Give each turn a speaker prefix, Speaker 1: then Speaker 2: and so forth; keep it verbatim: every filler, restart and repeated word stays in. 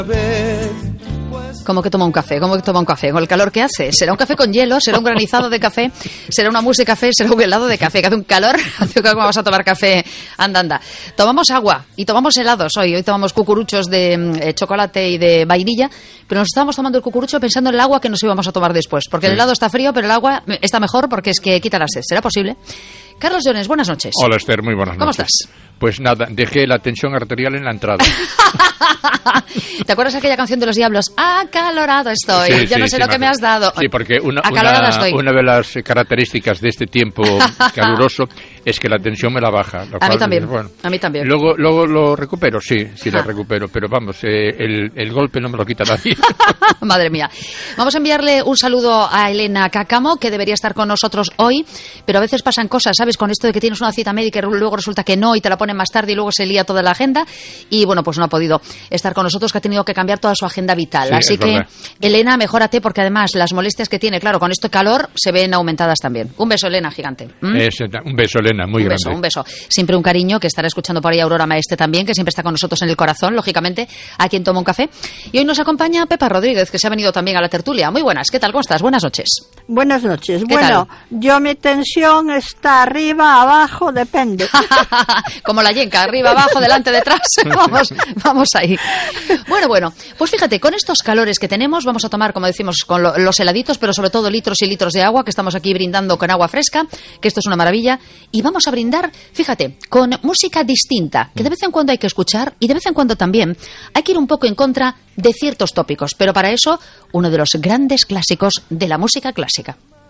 Speaker 1: ¿Cómo que toma un café? ¿Cómo que toma un café? ¿Con el calor que hace? ¿Será un café con hielo? ¿Será un granizado de café? ¿Será una mousse de café? ¿Será un helado de café? Que hace un calor. ¿Cómo vamos a tomar café? Anda, anda. Tomamos agua y tomamos helados hoy. Hoy tomamos cucuruchos de eh, chocolate y de vainilla, pero nos estábamos tomando el cucurucho pensando en el agua que nos íbamos a tomar después. Porque el helado está frío, pero el agua está mejor porque es que quita la sed. ¿Será posible? Carlos Jones, buenas noches.
Speaker 2: Hola, Esther, muy buenas
Speaker 1: ¿Cómo
Speaker 2: noches.
Speaker 1: ¿Cómo estás?
Speaker 2: Pues nada, dejé la tensión arterial en la entrada.
Speaker 1: ¿Te acuerdas aquella canción de los Diablos? Acalorado estoy,
Speaker 2: Sí,
Speaker 1: ya
Speaker 2: sí,
Speaker 1: no sé
Speaker 2: sí,
Speaker 1: lo que me has dado.
Speaker 2: Sí, porque una,
Speaker 1: Acalorada
Speaker 2: una,
Speaker 1: estoy.
Speaker 2: una de las características de este tiempo caluroso es que la tensión me la baja.
Speaker 1: A mí también, bueno, a mí también.
Speaker 2: Luego, luego lo recupero, sí, sí ah. la recupero, pero vamos, eh, el, el golpe no me lo quita nadie.
Speaker 1: Madre mía. Vamos a enviarle un saludo a Elena Cácamo, que debería estar con nosotros hoy, pero a veces pasan cosas, ¿sabes? Con esto de que tienes una cita médica y luego resulta que no y te la ponen más tarde y luego se lía toda la agenda y bueno, pues no ha podido estar con nosotros, que ha tenido que cambiar toda su agenda vital.
Speaker 2: Sí,
Speaker 1: así que,
Speaker 2: verdad.
Speaker 1: Elena, mejórate porque además las molestias que tiene, claro, con este calor se ven aumentadas también. Un beso, Elena, gigante. ¿Mm?
Speaker 2: Es, un beso, Elena, muy
Speaker 1: un
Speaker 2: grande.
Speaker 1: Beso, un beso. Siempre un cariño, que estará escuchando por ahí Aurora Maeste también, que siempre está con nosotros en el corazón, lógicamente, a quien toma un café. Y hoy nos acompaña Pepa Rodríguez, que se ha venido también a la tertulia. Muy buenas, ¿qué tal? ¿Cómo estás? Buenas noches.
Speaker 3: Buenas noches.
Speaker 1: ¿Qué
Speaker 3: Bueno,
Speaker 1: tal?
Speaker 3: Yo mi tensión está arriba, abajo, depende.
Speaker 1: Como la yenca, arriba, abajo, delante, detrás. Vamos, vamos ahí. Bueno, bueno, pues fíjate, con estos calores que tenemos, vamos a tomar, como decimos, con lo, los heladitos, pero sobre todo litros y litros de agua, que estamos aquí brindando con agua fresca, que esto es una maravilla. Y vamos a brindar, fíjate, con música distinta, que de vez en cuando hay que escuchar y de vez en cuando también hay que ir un poco en contra de ciertos tópicos. Pero para eso, uno de los grandes clásicos de la música clásica.